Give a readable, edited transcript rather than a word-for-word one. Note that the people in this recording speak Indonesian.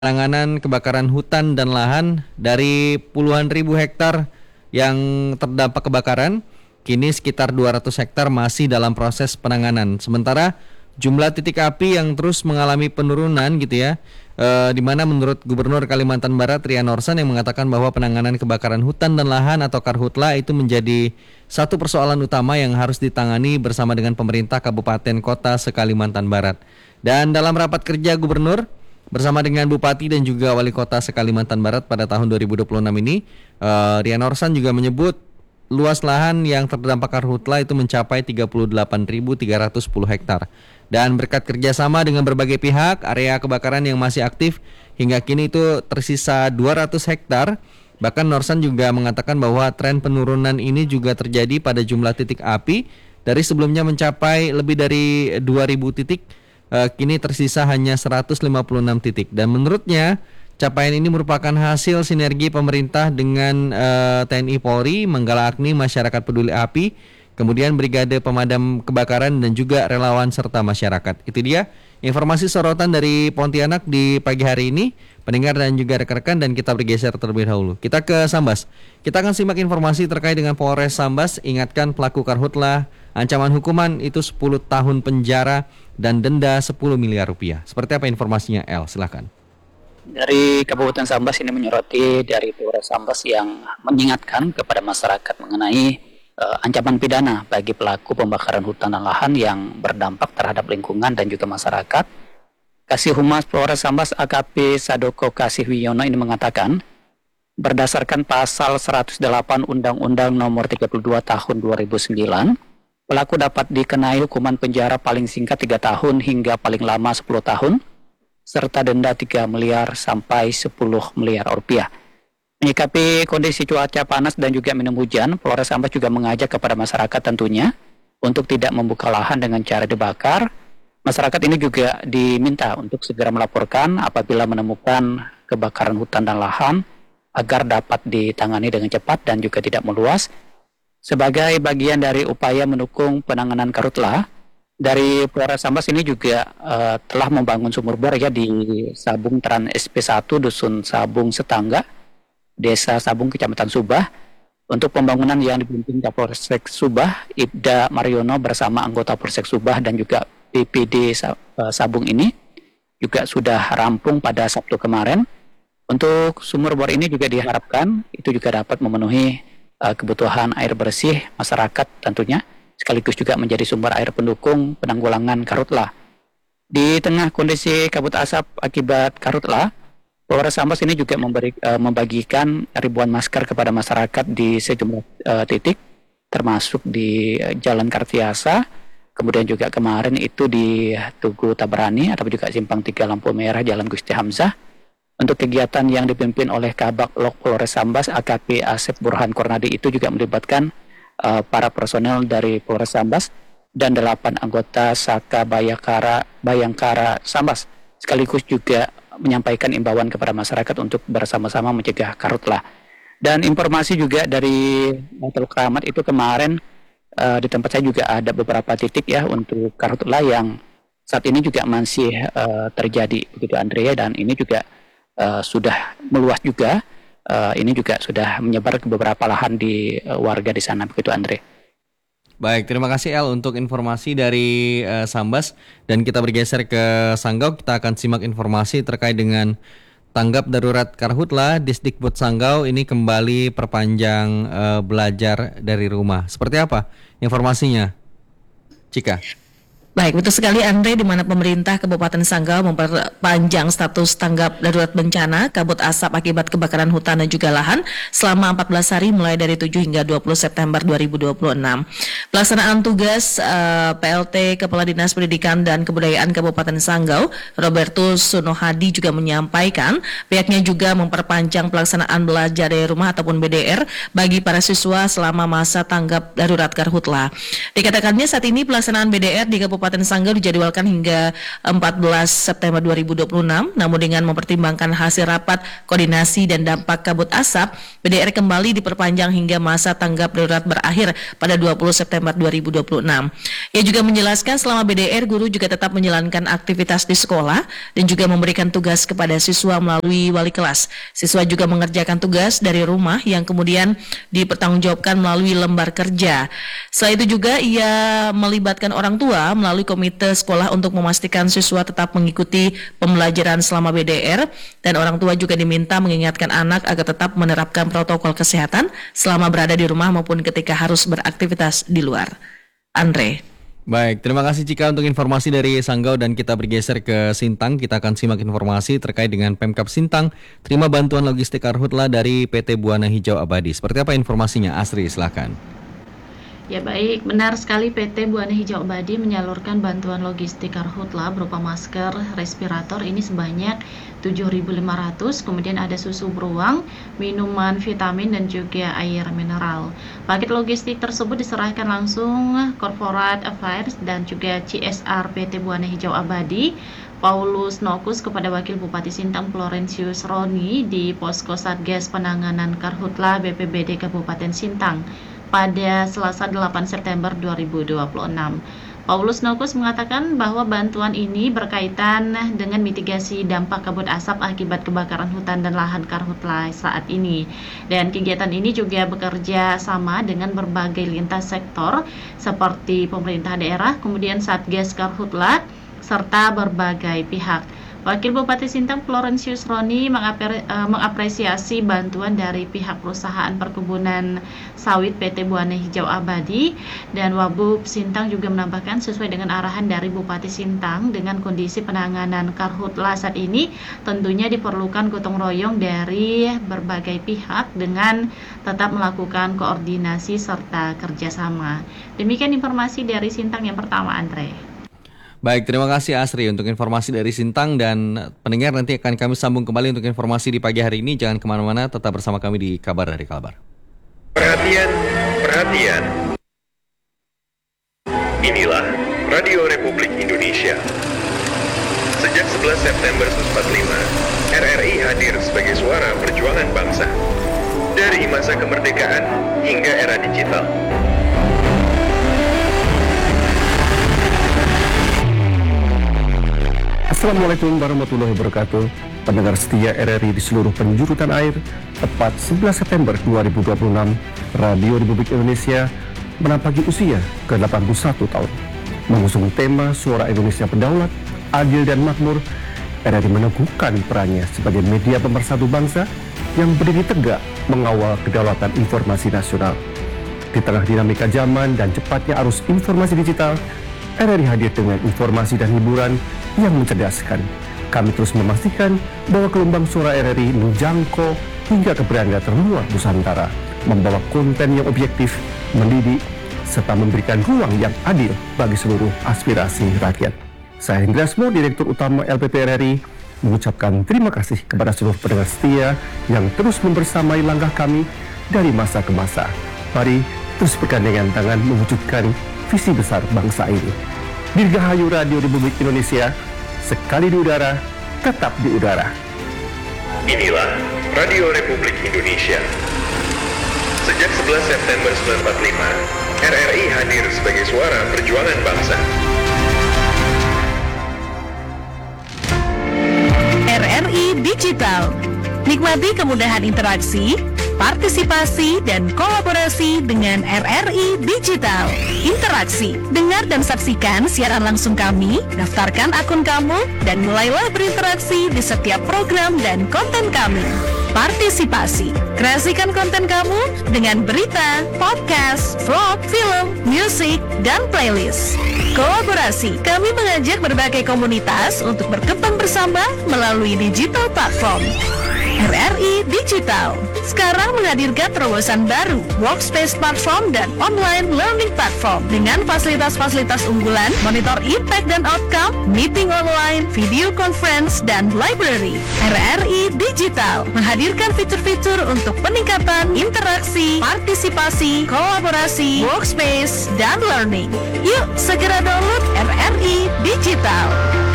penanganan kebakaran hutan dan lahan dari puluhan ribu hektar yang terdampak kebakaran, kini sekitar 200 hektar masih dalam proses penanganan. Sementara jumlah titik api yang terus mengalami penurunan gitu ya, di mana menurut Gubernur Kalimantan Barat Rian Norsan yang mengatakan bahwa penanganan kebakaran hutan dan lahan atau Karhutla itu menjadi satu persoalan utama yang harus ditangani bersama dengan pemerintah kabupaten kota se-Kalimantan Barat. Dan dalam rapat kerja Gubernur bersama dengan Bupati dan juga Wali Kota se-Kalimantan Barat pada tahun 2026 ini, Rian Norsan juga menyebut luas lahan yang terdampak karhutla itu mencapai 38.310 hektar. Dan berkat kerjasama dengan berbagai pihak, area kebakaran yang masih aktif hingga kini itu tersisa 200 hektar. Bahkan Norsan juga mengatakan bahwa tren penurunan ini juga terjadi pada jumlah titik api dari sebelumnya mencapai lebih dari 2.000 titik. Kini tersisa hanya 156 titik. Dan menurutnya capaian ini merupakan hasil sinergi pemerintah dengan TNI Polri, Manggala Agni, masyarakat peduli api, kemudian Brigade Pemadam Kebakaran dan juga relawan serta masyarakat. Itu dia informasi sorotan dari Pontianak di pagi hari ini, pendengar dan juga rekan-rekan, dan kita bergeser terlebih dahulu. Kita ke Sambas. Kita akan simak informasi terkait dengan Polres Sambas. Ingatkan pelaku karhutla, ancaman hukuman itu 10 tahun penjara dan denda 10 miliar rupiah. Seperti apa informasinya, El? Silakan. Dari Kabupaten Sambas ini menyoroti dari Polres Sambas yang mengingatkan kepada masyarakat mengenai ancaman pidana bagi pelaku pembakaran hutan dan lahan yang berdampak terhadap lingkungan dan juga masyarakat. Kasih Humas Polres Sambas AKP Sadoko Kasih Wiono ini mengatakan, berdasarkan pasal 108 Undang-Undang Nomor 32 Tahun 2009, pelaku dapat dikenai hukuman penjara paling singkat 3 tahun hingga paling lama 10 tahun, serta denda 3 miliar sampai 10 miliar rupiah. Menyikapi kondisi cuaca panas dan juga minum hujan, Polres Sambas juga mengajak kepada masyarakat tentunya untuk tidak membuka lahan dengan cara dibakar. Masyarakat ini juga diminta untuk segera melaporkan apabila menemukan kebakaran hutan dan lahan agar dapat ditangani dengan cepat dan juga tidak meluas. Sebagai bagian dari upaya mendukung penanganan karhutla, dari Polres Sambas ini juga telah membangun sumur bor ya di Sabung Tran SP1 Dusun Sabung Setangga, Desa Sabung Kecamatan Subah. Untuk pembangunan yang dipimpin Kapolsek Subah, Ibda Mariono bersama anggota Polsek Subah dan juga BPD Sabung ini juga sudah rampung pada Sabtu kemarin. Untuk sumur bor ini juga diharapkan itu juga dapat memenuhi kebutuhan air bersih masyarakat tentunya, sekaligus juga menjadi sumber air pendukung penanggulangan karhutla. Di tengah kondisi kabut asap akibat karhutla, Polres Sambas ini juga membagikan ribuan masker kepada masyarakat di sejumlah titik, termasuk di Jalan Kartiasa, kemudian juga kemarin itu di Tugu Tabrani atau juga Simpang 3 Lampu Merah Jalan Gusti Hamzah. Untuk kegiatan yang dipimpin oleh Kabak Lok Polres Sambas AKP Asep Burhan Kornadi itu juga melibatkan para personel dari Polres Sambas dan 8 anggota Saka Bayangkara Sambas, sekaligus juga menyampaikan imbauan kepada masyarakat untuk bersama-sama mencegah karhutla. Dan informasi juga dari Teluk Keramat itu kemarin di tempat saya juga ada beberapa titik ya untuk karhutla yang saat ini juga masih terjadi begitu Andrea, dan ini juga sudah meluas juga. Ini juga sudah menyebar ke beberapa lahan di warga di sana begitu Andre. Baik, terima kasih El untuk informasi dari Sambas, dan kita bergeser ke Sanggau. Kita akan simak informasi terkait dengan tanggap darurat karhutla. Disdikbud Sanggau ini kembali perpanjang belajar dari rumah. Seperti apa informasinya, Cika? Baik, betul sekali Andre, di mana pemerintah Kabupaten Sanggau memperpanjang status tanggap darurat bencana kabut asap akibat kebakaran hutan dan juga lahan selama 14 hari mulai dari 7 hingga 20 September 2026. Pelaksanaan tugas PLT Kepala Dinas Pendidikan dan Kebudayaan Kabupaten Sanggau, Robertus Sunohadi, juga menyampaikan pihaknya juga memperpanjang pelaksanaan belajar dari rumah ataupun BDR bagi para siswa selama masa tanggap darurat karhutla. Dikatakannya saat ini pelaksanaan BDR di Kabupaten Kabupaten Sanggau dijadwalkan hingga 14 September 2026, namun dengan mempertimbangkan hasil rapat koordinasi dan dampak kabut asap, BDR kembali diperpanjang hingga masa tanggap darurat berakhir pada 20 September 2026. Ia juga menjelaskan selama BDR, guru juga tetap menjalankan aktivitas di sekolah dan juga memberikan tugas kepada siswa melalui wali kelas. Siswa juga mengerjakan tugas dari rumah yang kemudian dipertanggungjawabkan melalui lembar kerja. Selain itu juga ia melibatkan orang tua melalui komite sekolah untuk memastikan siswa tetap mengikuti pembelajaran selama BDR, dan orang tua juga diminta mengingatkan anak agar tetap menerapkan protokol kesehatan selama berada di rumah maupun ketika harus beraktivitas di luar. Andre. Baik, terima kasih Cika untuk informasi dari Sanggau, dan kita bergeser ke Sintang. Kita akan simak informasi terkait dengan Pemkab Sintang terima bantuan logistik karhutla dari PT Buana Hijau Abadi. Seperti apa informasinya? Asri, silakan. Ya baik, benar sekali PT Buana Hijau Abadi menyalurkan bantuan logistik karhutla berupa masker, respirator ini sebanyak 7.500, kemudian ada susu beruang, minuman vitamin dan juga air mineral. Paket logistik tersebut diserahkan langsung Corporate Affairs dan juga CSR PT Buana Hijau Abadi Paulus Nokus kepada Wakil Bupati Sintang Florentius Roni di Posko Satgas Penanganan Karhutla BPBD Kabupaten Sintang pada Selasa 8 September 2026. Paulus Nokus mengatakan bahwa bantuan ini berkaitan dengan mitigasi dampak kabut asap akibat kebakaran hutan dan lahan karhutla saat ini. Dan kegiatan ini juga bekerja sama dengan berbagai lintas sektor seperti pemerintah daerah, kemudian Satgas Karhutla, serta berbagai pihak. Wakil Bupati Sintang Florentius Roni mengapresiasi bantuan dari pihak perusahaan perkebunan sawit PT Buana Hijau Abadi, dan Wabub Sintang juga menambahkan sesuai dengan arahan dari Bupati Sintang dengan kondisi penanganan karhutla saat ini tentunya diperlukan gotong royong dari berbagai pihak dengan tetap melakukan koordinasi serta kerjasama. Demikian informasi dari Sintang yang pertama, Andre. Baik, terima kasih Asri untuk informasi dari Sintang, dan pendengar nanti akan kami sambung kembali untuk informasi di pagi hari ini. Jangan kemana-mana, tetap bersama kami di Kabar dari Kalbar. Perhatian, perhatian. Inilah Radio Republik Indonesia. Sejak 11 September 1945, RRI hadir sebagai suara perjuangan bangsa. Dari masa kemerdekaan hingga era digital. Assalamualaikum warahmatullahi wabarakatuh. Pendengar setia RRI di seluruh penjuru tanah air, tepat 11 September 2026, Radio Republik Indonesia menampaki usia ke-81 tahun. Mengusung tema Suara Indonesia Berdaulat, Adil dan Makmur, RRI meneguhkan perannya sebagai media pemersatu bangsa yang berdiri tegak mengawal kedaulatan informasi nasional. Di tengah dinamika zaman dan cepatnya arus informasi digital, RRI hadir dengan informasi dan hiburan yang mencerdaskan. Kami terus memastikan bahwa gelombang suara RRI menjangkau hingga ke beranda terluar Nusantara, membawa konten yang objektif, mendidik, serta memberikan ruang yang adil bagi seluruh aspirasi rakyat. Saya Hendra Asmo, Direktur Utama LPP RRI, mengucapkan terima kasih kepada seluruh pendengar setia yang terus membersamai langkah kami dari masa ke masa. Mari terus bergandengan tangan mewujudkan visi besar bangsa ini. Dirgahayu Radio Republik Indonesia, sekali di udara, tetap di udara. Inilah Radio Republik Indonesia. Sejak 11 September 1945, RRI hadir sebagai suara perjuangan bangsa. RRI Digital. Nikmati kemudahan interaksi, partisipasi, dan kolaborasi dengan RRI Digital. Interaksi, dengar dan saksikan siaran langsung kami, daftarkan akun kamu, dan mulailah berinteraksi di setiap program dan konten kami. Partisipasi, kreasikan konten kamu dengan berita, podcast, vlog, film, musik, dan playlist. Kolaborasi, kami mengajak berbagai komunitas untuk berkembang bersama melalui digital platform. RRI Digital. sekarang menghadirkan terobosan baru, Workspace Platform dan Online Learning Platform dengan fasilitas-fasilitas unggulan, monitor impact dan outcome, meeting online, video conference, dan library. RRI Digital menghadirkan fitur-fitur untuk peningkatan interaksi, partisipasi, kolaborasi, workspace, dan learning. Yuk segera download RRI Digital.